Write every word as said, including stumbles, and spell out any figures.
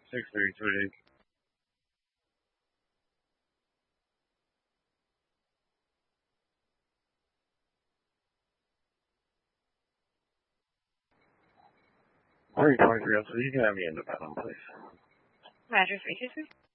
six three two eight. three twenty-three, so you can have me independent, please. Address three two three.